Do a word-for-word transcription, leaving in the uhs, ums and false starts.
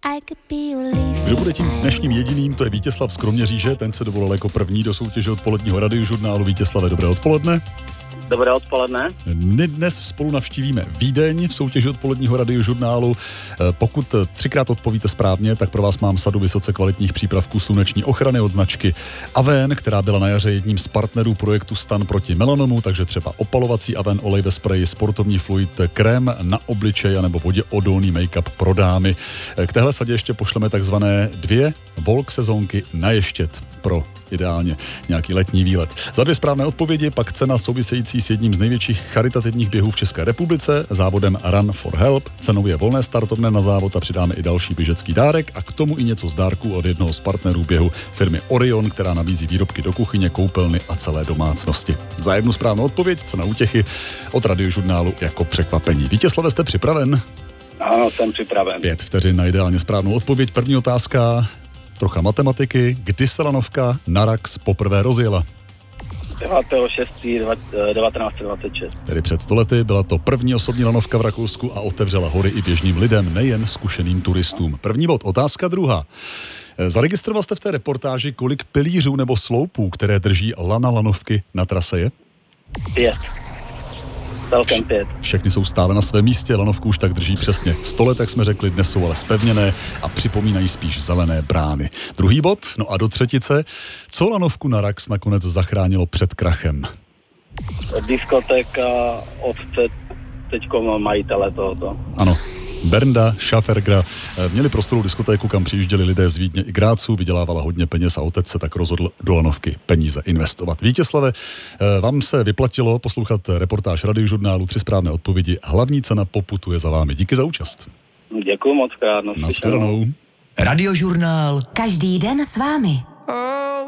Kdo bude tím dnešním jediným, to je Vítězslav z Kroměříže, ten se dovolil jako první do soutěže odpoledního radiožurnálu. Vítězslave, dobré odpoledne. Dobré odpoledne. My dnes spolu navštívíme Vídeň v soutěži odpoledního radiožurnálu. Pokud třikrát odpovíte správně, tak pro vás mám sadu vysoce kvalitních přípravků sluneční ochrany od značky Aven, která byla na jaře jedním z partnerů projektu Stan proti melanomu, takže třeba opalovací Aven olej ve spreji, sportovní fluid, krém na obličej nebo vodě odolný make-up pro dámy. K téhle sadě ještě pošleme takzvané dvě Volk sezónky na ještět pro ideálně nějaký letní výlet. Za dvě správné odpovědi pak cena související s jedním z největších charitativních běhů v České republice, závodem Run for Help. Cenou je volné startovné na závod a přidáme i další běžecký dárek a k tomu i něco z dárků od jednoho z partnerů běhu firmy Orion, která nabízí výrobky do kuchyně, koupelny a celé domácnosti. Za jednu správnou odpověď cena útěchy od radiožurnálu jako překvapení. Vítězslave, jste připraven? Ano, jsem připraven. Pět vteřin na ideálně správnou odpověď. První otázka, trocha matematiky. Kdy se lanovka na Rax poprvé rozjela? devátého šestého devatenáct set dvacet šest. Tedy před sto lety byla to první osobní lanovka v Rakousku a otevřela hory i běžným lidem, nejen zkušeným turistům. První bod, otázka druhá. Zaregistroval jste v té reportáži, kolik pilířů nebo sloupů, které drží lana lanovky na trase je? Pět. Celkem pět. Všechny jsou stále na svém místě, lanovku už tak drží přesně sto let, jak jsme řekli, dnes jsou ale zpevněné a připomínají spíš zelené brány. Druhý bod, no a do třetice, co lanovku na Rax nakonec zachránilo před krachem? Diskotéka otce teďko majitele tohoto. Ano. Bernda Schafergra měli prostorou diskotéku, kam přijížděli lidé z Vídně i Grácu, vydělávala hodně peněz a otec se tak rozhodl do lanovky peníze investovat. Vítězslave, vám se vyplatilo poslouchat reportáž radiožurnálu, tři správné odpovědi, hlavní cena poputuje za vámi. Díky za účast. Děkuji moc krát. Naschledanou. Radiožurnál. Každý den s vámi.